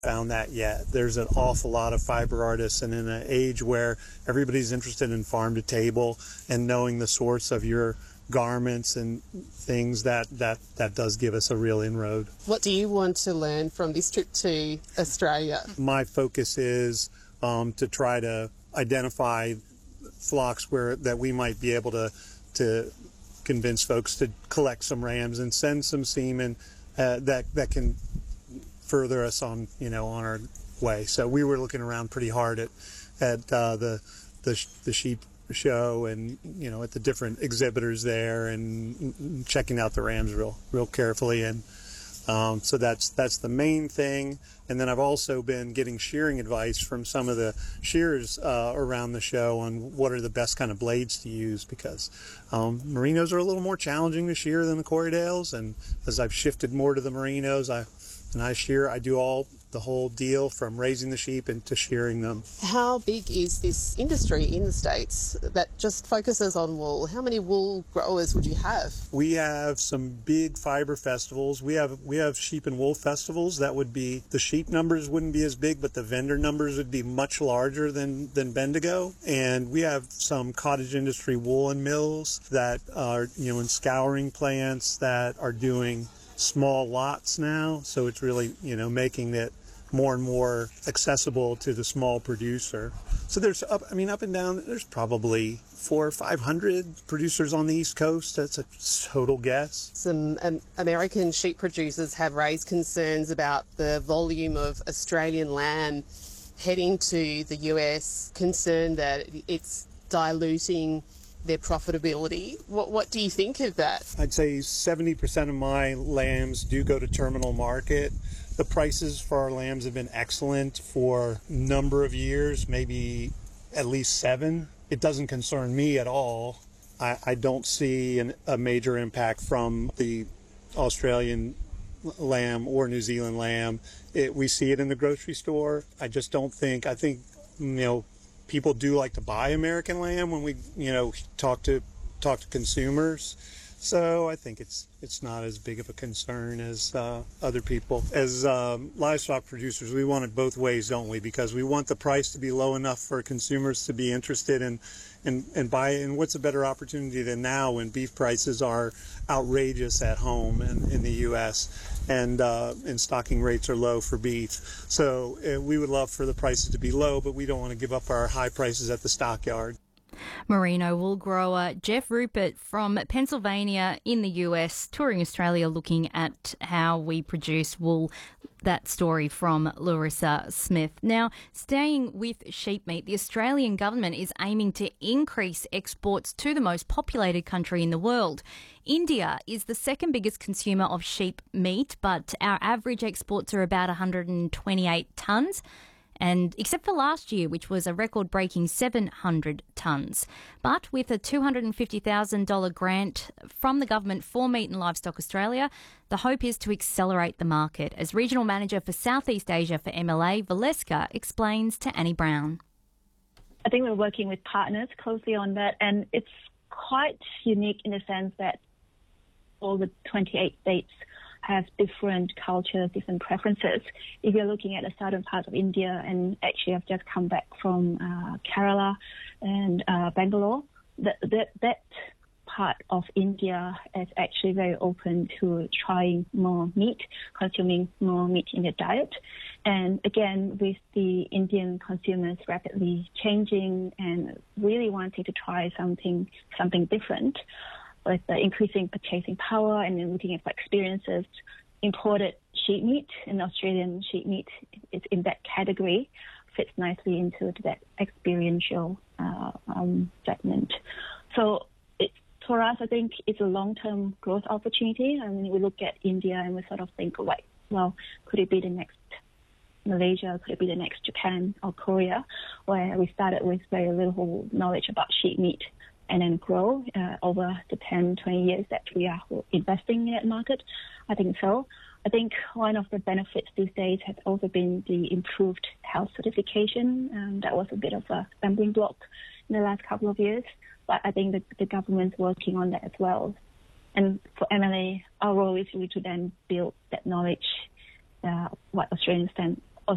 found that yet. There's an awful lot of fiber artists, and in an age where everybody's interested in farm to table and knowing the source of your garments and things, that does give us a real inroad. What do you want to learn from this trip to Australia? My focus is to try to identify flocks that we might be able to convince folks to collect some rams and send some semen that can further us on our way. So we were looking around pretty hard at the sheep show and at the different exhibitors there and checking out the rams real carefully, and so that's the main thing. And then I've also been getting shearing advice from some of the shearers around the show on what are the best kind of blades to use, because merinos are a little more challenging to shear than the Corriedales, and as I've shifted more to the merinos, I do the whole deal from raising the sheep into shearing them. How big is this industry in the States that just focuses on wool? How many wool growers would you have? We have some big fiber festivals. We have sheep and wool festivals. That would be, the sheep numbers wouldn't be as big, but the vendor numbers would be much larger than Bendigo. And we have some cottage industry woolen mills that are, and scouring plants that are doing small lots now. So it's really, making it more and more accessible to the small producer. So there's up and down, there's probably 400 or 500 producers on the East Coast. That's a total guess. Some American sheep producers have raised concerns about the volume of Australian lamb heading to the US, concerned that it's diluting their profitability. What do you think of that? I'd say 70% of my lambs do go to terminal market. The prices for our lambs have been excellent for a number of years, maybe at least 7. It doesn't concern me at all. I don't see a major impact from the Australian lamb or New Zealand lamb. We see it in the grocery store. I think people do like to buy American lamb when we, talk to consumers. So I think it's not as big of a concern as other people. As livestock producers, we want it both ways, don't we? Because we want the price to be low enough for consumers to be interested in buy. And what's a better opportunity than now when beef prices are outrageous at home in the U.S. and stocking rates are low for beef. So we would love for the prices to be low, but we don't want to give up our high prices at the stockyard. Merino wool grower Jeff Rupert from Pennsylvania in the US, touring Australia, looking at how we produce wool. That story from Larissa Smith. Now, staying with sheep meat, the Australian government is aiming to increase exports to the most populated country in the world. India is the second biggest consumer of sheep meat, but our average exports are about 128 tonnes. And except for last year, which was a record-breaking 700 tonnes. But with a $250,000 grant from the government for Meat and Livestock Australia, the hope is to accelerate the market, as Regional Manager for Southeast Asia for MLA, Valeska, explains to Annie Brown. I think we're working with partners closely on that, and it's quite unique in the sense that all the 28 states have different cultures, different preferences. If you're looking at the southern part of India, and actually I've just come back from Kerala and Bangalore, that part of India is actually very open to trying more meat, consuming more meat in their diet. And again, with the Indian consumers rapidly changing and really wanting to try something different, with the increasing purchasing power and then looking at experiences, imported sheep meat and Australian sheep meat is in that category, fits nicely into that experiential segment. So for us, I think it's a long-term growth opportunity. I mean, we look at India and we sort of think, like, well, could it be the next Malaysia? Could it be the next Japan or Korea, where we started with very little knowledge about sheep meat and then grow over the 10, 20 years that we are investing in that market? I think so. I think one of the benefits these days has also been the improved health certification. That was a bit of a stumbling block in the last couple of years, but I think that the government's working on that as well. And for MLA, our role is really to then build that knowledge, what Australian